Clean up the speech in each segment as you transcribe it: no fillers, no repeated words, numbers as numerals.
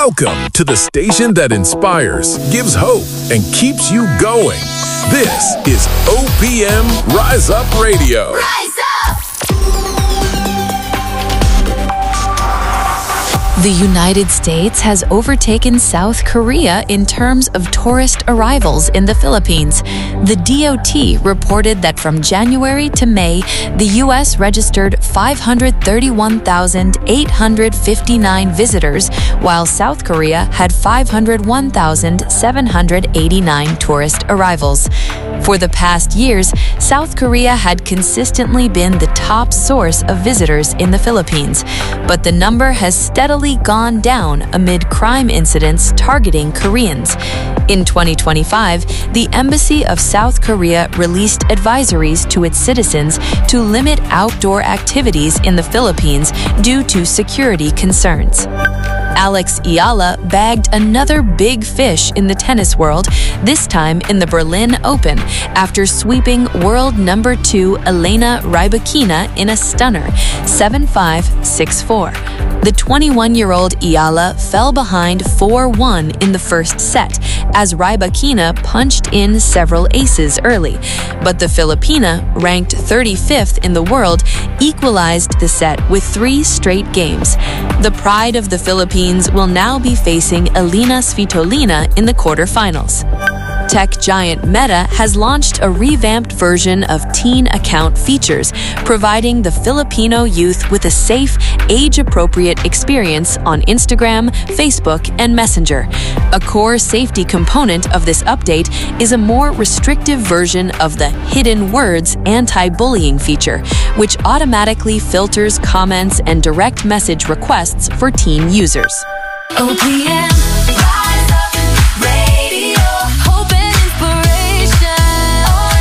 Welcome to the station that inspires, gives hope, and keeps you going. This is OPM Rise Up Radio. Rise up! The United States has overtaken South Korea in terms of tourist arrivals in the Philippines. The DOT reported that from January to May, the U.S. registered 531,859 visitors, while South Korea had 501,789 tourist arrivals. For the past years, South Korea had consistently been the top source of visitors in the Philippines, but the number has steadily gone down amid crime incidents targeting Koreans. In 2025, the Embassy of South Korea released advisories to its citizens to limit outdoor activities in the Philippines due to security concerns. Alex Ayala bagged another big fish in the tennis world, this time in the Berlin Open, after sweeping world number 2 Elena Rybakina in a stunner, 7-5, 6-4. The 21-year-old Ayala fell behind 4-1 in the first set as Rybakina punched in several aces early, but the Filipina, ranked 35th in the world, equalized the set with 3 straight games. The pride of the Philippines will now be facing Elina Svitolina in the quarterfinals. Tech giant Meta has launched a revamped version of teen account features, providing the Filipino youth with a safe, age-appropriate experience on Instagram, Facebook, and Messenger. A core safety component of this update is a more restrictive version of the Hidden Words anti-bullying feature, which automatically filters comments and direct message requests for teen users. OPM Rise Up Radio. Hope and inspiration. Oh,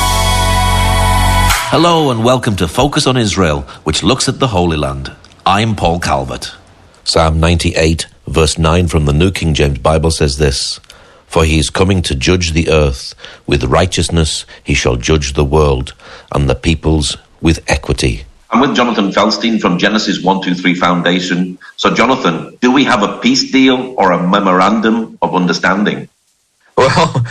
yeah. Hello and welcome to Focus on Israel, which looks at the Holy Land. I'm Paul Calvert. Psalm 98, verse 9 from the New King James Bible says this: For he is coming to judge the earth. With righteousness he shall judge the world, and the peoples with equity. I'm with Jonathan Feldstein from Genesis 123 Foundation. So, Jonathan, do we have a peace deal or a memorandum of understanding? Well,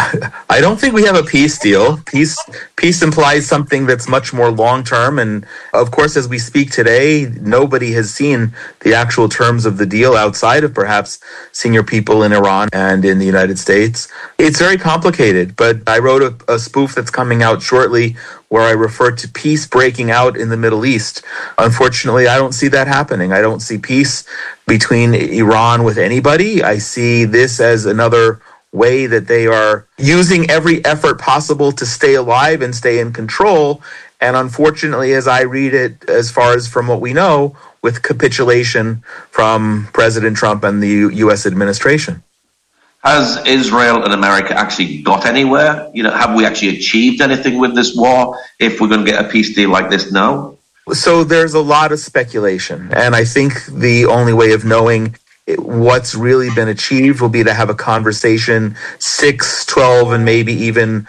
I don't think we have a peace deal. Peace implies something that's much more long-term. And, of course, as we speak today, nobody has seen the actual terms of the deal outside of perhaps senior people in Iran and in the United States. It's very complicated, but I wrote a spoof that's coming out shortly where I refer to peace breaking out in the Middle East. Unfortunately, I don't see that happening. I don't see peace between Iran with anybody. I see this as another way that they are using every effort possible to stay alive and stay in control. And unfortunately, as I read it, as far as from what we know, with capitulation from President Trump and the U.S. administration. Has Israel and America actually got anywhere? Have we actually achieved anything with this war if we're going to get a peace deal like this now? So there's a lot of speculation. And I think the only way of knowing what's really been achieved will be to have a conversation 6, 12, and maybe even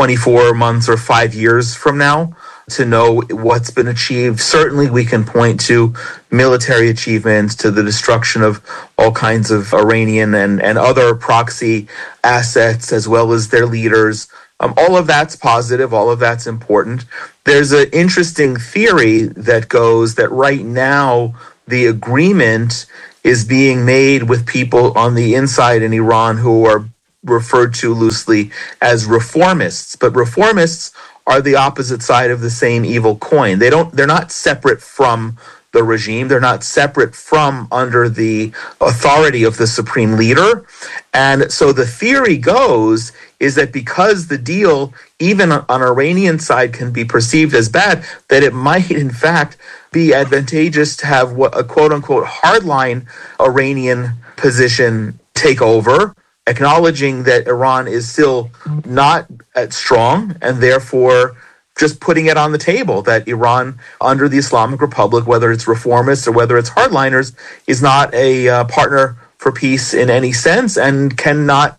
24 months or 5 years from now to know what's been achieved. Certainly we can point to military achievements, to the destruction of all kinds of Iranian and other proxy assets, as well as their leaders. All of that's positive. All of that's important. There's an interesting theory that goes that right now the agreement is being made with people on the inside in Iran who are referred to loosely as reformists. But reformists are the opposite side of the same evil coin. They're not separate from the regime. They're not separate from under the authority of the supreme leader. And so the theory goes is that because the deal, even on Iranian side, can be perceived as bad, that it might in fact be advantageous to have a quote-unquote hardline Iranian position take over, acknowledging that Iran is still not as strong, and therefore just putting it on the table that Iran, under the Islamic Republic, whether it's reformists or whether it's hardliners, is not a partner for peace in any sense, and cannot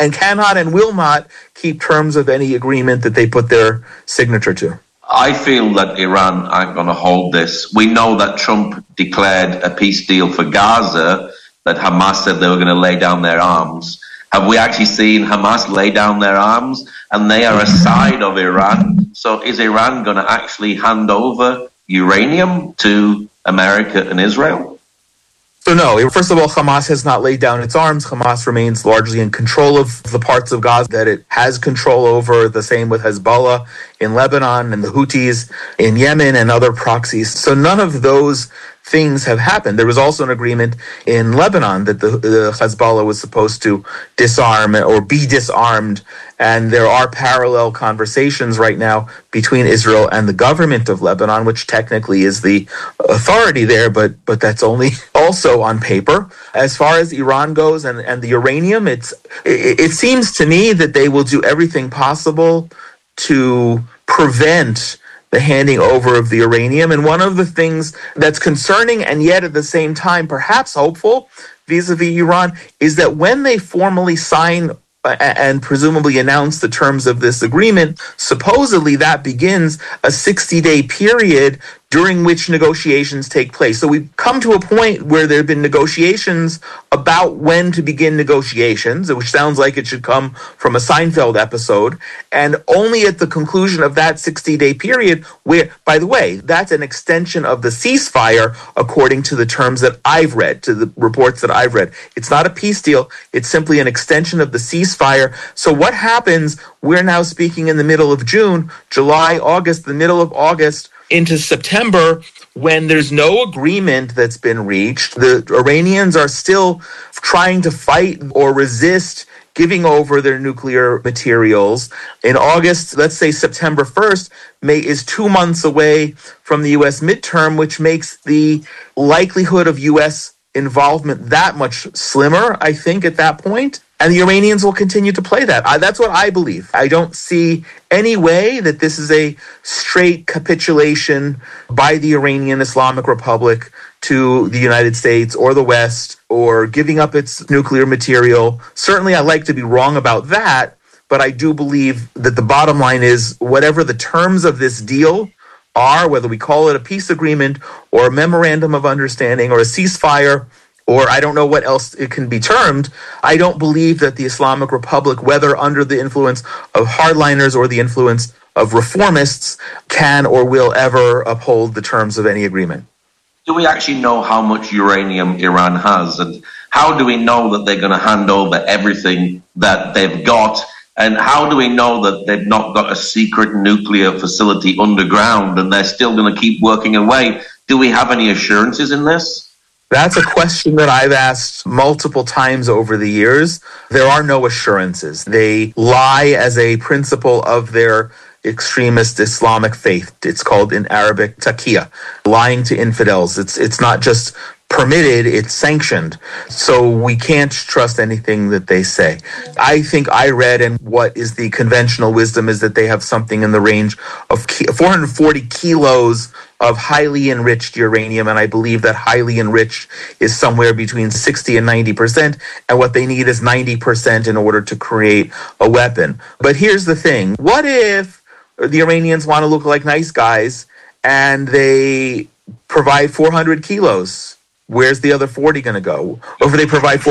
and will not keep terms of any agreement that they put their signature to. I feel that Iran aren't going to hold this. We know that Trump declared a peace deal for Gaza that Hamas said they were going to lay down their arms. Have we actually seen Hamas lay down their arms? And they are a side of Iran. So is Iran going to actually hand over uranium to America and Israel? So no, first of all, Hamas has not laid down its arms. Hamas remains largely in control of the parts of Gaza that it has control over, the same with Hezbollah in Lebanon and the Houthis in Yemen and other proxies. So none of those things have happened. There was also an agreement in Lebanon that the Hezbollah was supposed to disarm or be disarmed, and there are parallel conversations right now between Israel and the government of Lebanon, which technically is the authority there, but that's only also on paper. As far as Iran goes and the uranium, it seems to me that they will do everything possible to prevent the handing over of the uranium. And one of the things that's concerning and yet at the same time perhaps hopeful vis-a-vis Iran is that when they formally sign and presumably announce the terms of this agreement, supposedly that begins a 60-day period during which negotiations take place. So we've come to a point where there have been negotiations about when to begin negotiations, which sounds like it should come from a Seinfeld episode, and only at the conclusion of that 60-day period, where, by the way, that's an extension of the ceasefire according to the terms that I've read, to the reports that I've read. It's not a peace deal. It's simply an extension of the ceasefire. So what happens, we're now speaking in the middle of June, July, August, the middle of August, into September, when there's no agreement that's been reached. The Iranians are still trying to fight or resist giving over their nuclear materials. In August, let's say September 1st, is 2 months away from the U.S. midterm, which makes the likelihood of U.S. involvement that much slimmer, I think, at that point. And the Iranians will continue to play that. That's what I believe. I don't see any way that this is a straight capitulation by the Iranian Islamic Republic to the United States or the West, or giving up its nuclear material. Certainly, I like to be wrong about that, but I do believe that the bottom line is whatever the terms of this deal are, whether we call it a peace agreement or a memorandum of understanding or a ceasefire, or I don't know what else it can be termed, I don't believe that the Islamic Republic, whether under the influence of hardliners or the influence of reformists, can or will ever uphold the terms of any agreement. Do we actually know how much uranium Iran has? And how do we know that they're going to hand over everything that they've got? And how do we know that they've not got a secret nuclear facility underground and they're still going to keep working away? Do we have any assurances in this? That's a question that I've asked multiple times over the years. There are no assurances. They lie as a principle of their extremist Islamic faith. It's called in Arabic taqiyya, lying to infidels. It's not just permitted, it's sanctioned. So we can't trust anything that they say. I think I read, and what is the conventional wisdom is that they have something in the range of 440 kilos of highly enriched uranium, and I believe that highly enriched is somewhere between 60 and 90%, and what they need is 90% in order to create a weapon. But here's the thing. What if the Iranians want to look like nice guys and they provide 400 kilos? Where's the other 40 going to go? Or if they provide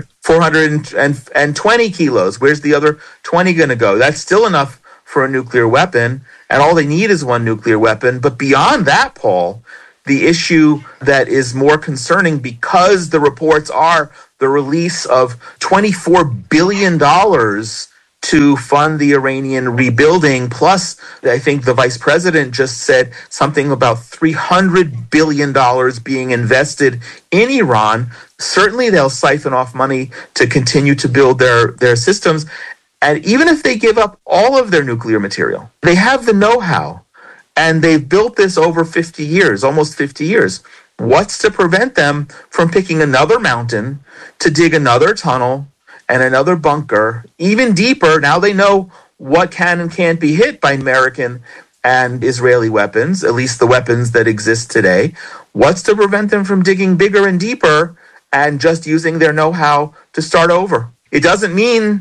420 kilos, where's the other 20 going to go? That's still enough for a nuclear weapon, and all they need is one nuclear weapon. But beyond that, Paul, the issue that is more concerning, because the reports are the release of $24 billion to fund the Iranian rebuilding, plus I think the vice president just said something about $300 billion being invested in Iran. Certainly they'll siphon off money to continue to build their systems. And even if they give up all of their nuclear material, they have the know-how, and they've built this over 50 years, almost 50 years. What's to prevent them from picking another mountain to dig another tunnel and another bunker, even deeper? Now they know what can and can't be hit by American and Israeli weapons, at least the weapons that exist today. What's to prevent them from digging bigger and deeper and just using their know-how to start over? It doesn't mean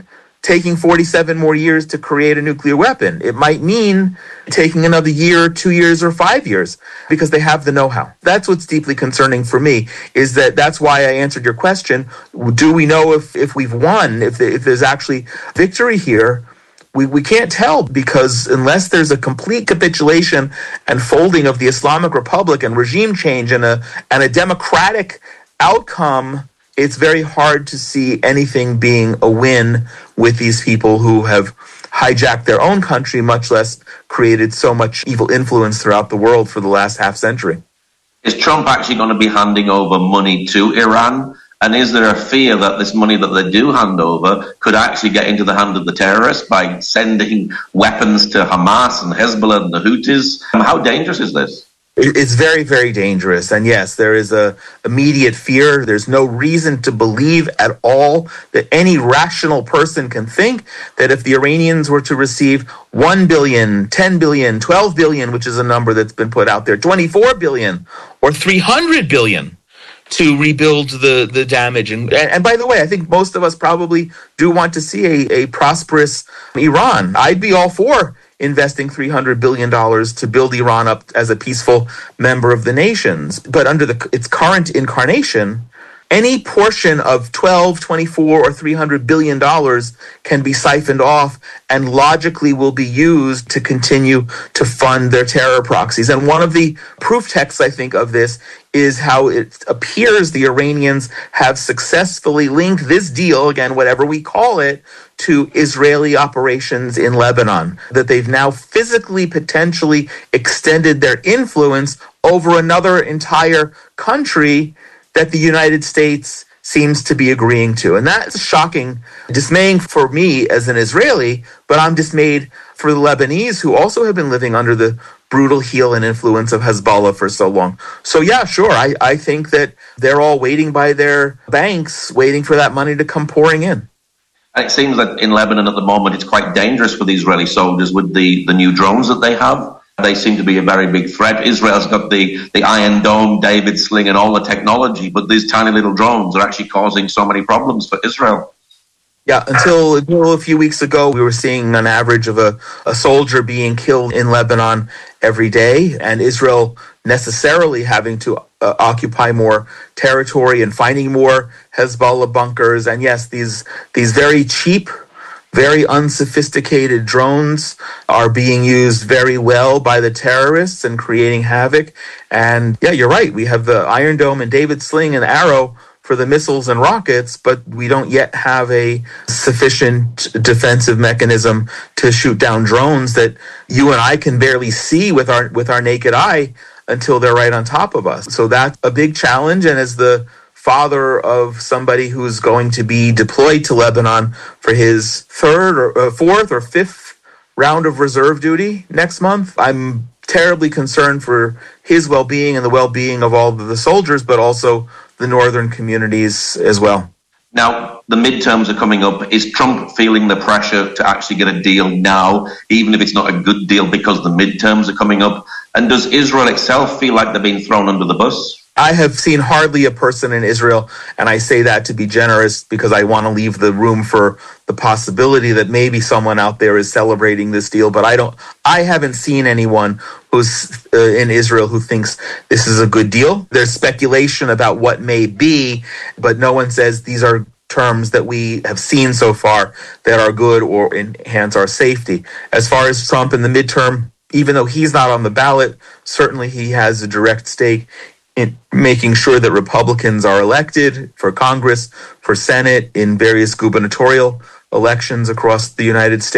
taking 47 more years to create a nuclear weapon. It might mean taking another year, 2 years, or 5 years, because they have the know-how. That's what's deeply concerning for me, is that's why I answered your question. Do we know if we've won, if there's actually victory here? We can't tell, because unless there's a complete capitulation and folding of the Islamic Republic and regime change and a democratic outcome, it's very hard to see anything being a win with these people who have hijacked their own country, much less created so much evil influence throughout the world for the last half century. Is Trump actually going to be handing over money to Iran? And is there a fear that this money that they do hand over could actually get into the hand of the terrorists by sending weapons to Hamas and Hezbollah and the Houthis? How dangerous is this? It's very, very dangerous. And yes, there is a immediate fear. There's no reason to believe at all that any rational person can think that if the Iranians were to receive 1 billion, 10 billion, 12 billion, which is a number that's been put out there, 24 billion or 300 billion to rebuild the damage. And by the way, I think most of us probably do want to see a prosperous Iran. I'd be all for investing $300 billion to build Iran up as a peaceful member of the nations. But under its current incarnation, any portion of 12, 24, or $300 billion can be siphoned off and logically will be used to continue to fund their terror proxies. And one of the proof texts, I think, of this is how it appears the Iranians have successfully linked this deal, again, whatever we call it, to Israeli operations in Lebanon, that they've now physically, potentially extended their influence over another entire country that the United States seems to be agreeing to. And that's shocking, dismaying for me as an Israeli, but I'm dismayed for the Lebanese who also have been living under the brutal heel and influence of Hezbollah for so long. So yeah, sure, I think that they're all waiting by their banks, waiting for that money to come pouring in. And it seems that in Lebanon at the moment, it's quite dangerous for the Israeli soldiers with the new drones that they have. They seem to be a very big threat. Israel's got the Iron Dome, David Sling, and all the technology, but these tiny little drones are actually causing so many problems for Israel. Yeah, until a few weeks ago, we were seeing an average of a soldier being killed in Lebanon every day, and Israel necessarily having to occupy more territory and finding more Hezbollah bunkers. And yes, these very cheap, very unsophisticated drones are being used very well by the terrorists and creating havoc. And yeah, you're right. We have the Iron Dome and David Sling and Arrow for the missiles and rockets, but we don't yet have a sufficient defensive mechanism to shoot down drones that you and I can barely see with our naked eye until they're right on top of us. So that's a big challenge. And as the father of somebody who's going to be deployed to Lebanon for his fourth or fifth round of reserve duty next month, I'm terribly concerned for his well-being and the well-being of all of the soldiers, but also the northern communities as well. Now, the midterms are coming up. Is Trump feeling the pressure to actually get a deal now, even if it's not a good deal because the midterms are coming up? And does Israel itself feel like they're being thrown under the bus? I have seen hardly a person in Israel, and I say that to be generous because I want to leave the room for the possibility that maybe someone out there is celebrating this deal, but I haven't seen anyone who's in Israel who thinks this is a good deal. There's speculation about what may be, but no one says these are terms that we have seen so far that are good or enhance our safety. As far as Trump in the midterm, even though he's not on the ballot, certainly he has a direct stake in making sure that Republicans are elected for Congress, for Senate, in various gubernatorial elections across the United States.